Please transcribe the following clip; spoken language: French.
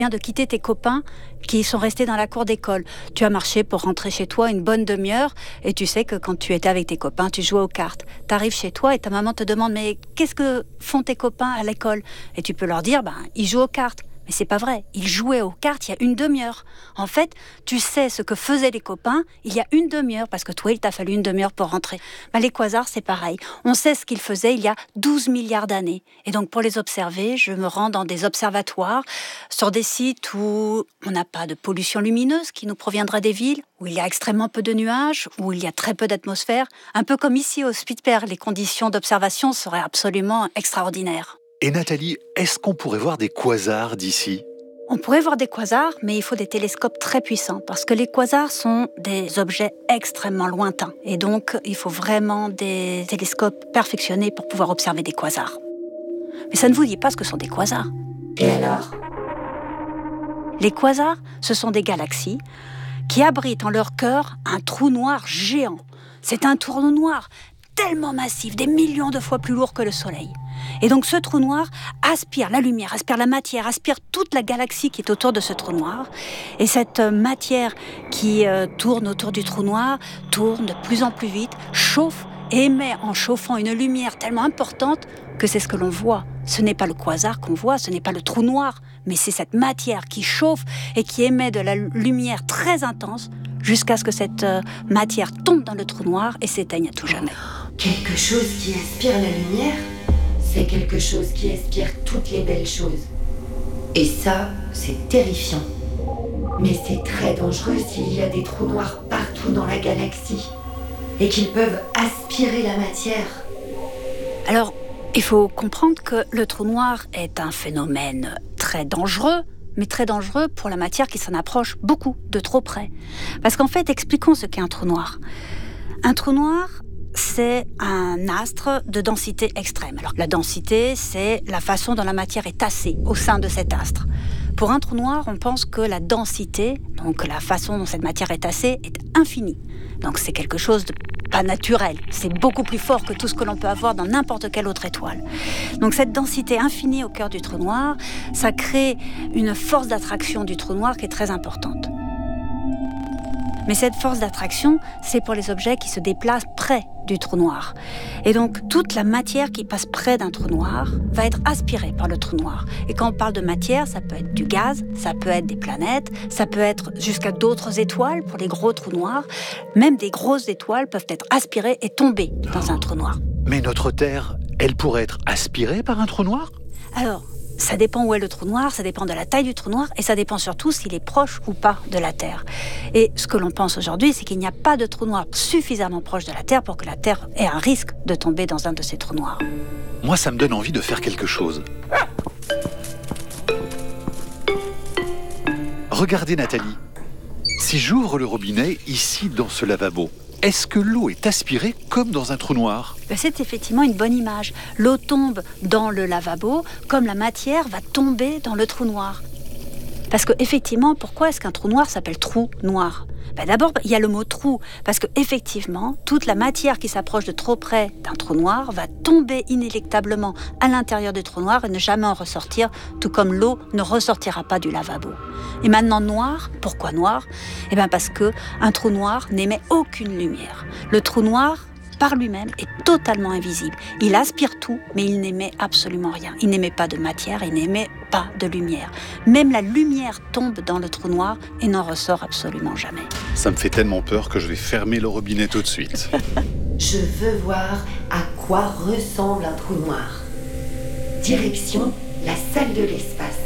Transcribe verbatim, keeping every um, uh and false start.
De quitter tes copains qui sont restés dans la cour d'école. Tu as marché pour rentrer chez toi une bonne demi-heure et tu sais que quand tu étais avec tes copains, tu jouais aux cartes. Tu arrives chez toi et ta maman te demande « Mais qu'est-ce que font tes copains à l'école ?» Et tu peux leur dire ben, « Ils jouent aux cartes ». Mais c'est pas vrai, ils jouaient aux cartes il y a une demi-heure. En fait, tu sais ce que faisaient les copains il y a une demi-heure, parce que toi, il t'a fallu une demi-heure pour rentrer. Ben, les quasars, c'est pareil. On sait ce qu'ils faisaient il y a douze milliards d'années. Et donc, pour les observer, je me rends dans des observatoires, sur des sites où on n'a pas de pollution lumineuse qui nous proviendrait des villes, où il y a extrêmement peu de nuages, où il y a très peu d'atmosphère. Un peu comme ici au Spitsberg, les conditions d'observation seraient absolument extraordinaires. Et Nathalie, est-ce qu'on pourrait voir des quasars d'ici ? On pourrait voir des quasars, mais il faut des télescopes très puissants, parce que les quasars sont des objets extrêmement lointains. Et donc, il faut vraiment des télescopes perfectionnés pour pouvoir observer des quasars. Mais ça ne vous dit pas ce que sont des quasars. Et alors ? Les quasars, ce sont des galaxies qui abritent en leur cœur un trou noir géant. C'est un trou noir tellement massif, des millions de fois plus lourd que le Soleil. Et donc ce trou noir aspire la lumière, aspire la matière, aspire toute la galaxie qui est autour de ce trou noir. Et cette matière qui euh, tourne autour du trou noir, tourne de plus en plus vite, chauffe et émet en chauffant une lumière tellement importante que c'est ce que l'on voit. Ce n'est pas le quasar qu'on voit, ce n'est pas le trou noir, mais c'est cette matière qui chauffe et qui émet de la lumière très intense jusqu'à ce que cette euh, matière tombe dans le trou noir et s'éteigne à tout jamais. Quelque chose qui aspire la lumière ? C'est quelque chose qui aspire toutes les belles choses. Et ça, c'est terrifiant. Mais c'est très dangereux s'il y a des trous noirs partout dans la galaxie et qu'ils peuvent aspirer la matière. Alors, il faut comprendre que le trou noir est un phénomène très dangereux, mais très dangereux pour la matière qui s'en approche beaucoup, de trop près. Parce qu'en fait, expliquons ce qu'est un trou noir. Un trou noir, c'est un astre de densité extrême. Alors, la densité, c'est la façon dont la matière est tassée au sein de cet astre. Pour un trou noir, on pense que la densité, donc la façon dont cette matière est tassée, est infinie. Donc c'est quelque chose de pas naturel. C'est beaucoup plus fort que tout ce que l'on peut avoir dans n'importe quelle autre étoile. Donc cette densité infinie au cœur du trou noir, ça crée une force d'attraction du trou noir qui est très importante. Mais cette force d'attraction, c'est pour les objets qui se déplacent près du trou noir. Et donc, toute la matière qui passe près d'un trou noir va être aspirée par le trou noir. Et quand on parle de matière, ça peut être du gaz, ça peut être des planètes, ça peut être jusqu'à d'autres étoiles pour les gros trous noirs. Même des grosses étoiles peuvent être aspirées et tomber dans un trou noir. Mais notre Terre, elle pourrait être aspirée par un trou noir ? Alors, ça dépend où est le trou noir, ça dépend de la taille du trou noir et ça dépend surtout s'il est proche ou pas de la Terre. Et ce que l'on pense aujourd'hui, c'est qu'il n'y a pas de trou noir suffisamment proche de la Terre pour que la Terre ait un risque de tomber dans un de ces trous noirs. Moi, ça me donne envie de faire quelque chose. Regardez Nathalie. Si j'ouvre le robinet ici dans ce lavabo, est-ce que l'eau est aspirée comme dans un trou noir ? C'est effectivement une bonne image. L'eau tombe dans le lavabo comme la matière va tomber dans le trou noir. Parce que effectivement, pourquoi est-ce qu'un trou noir s'appelle trou noir ? Ben d'abord, il y a le mot trou, parce que effectivement, toute la matière qui s'approche de trop près d'un trou noir va tomber inéluctablement à l'intérieur du trou noir et ne jamais en ressortir, tout comme l'eau ne ressortira pas du lavabo. Et maintenant, noir, pourquoi noir ? Eh bien parce que un trou noir n'émet aucune lumière. Le trou noir, par lui-même, est totalement invisible. Il aspire tout, mais il n'émet absolument rien. Il n'émet pas de matière, il n'émet pas de lumière. Même la lumière tombe dans le trou noir et n'en ressort absolument jamais. Ça me fait tellement peur que je vais fermer le robinet tout de suite. Je veux voir à quoi ressemble un trou noir. Direction la salle de l'espace.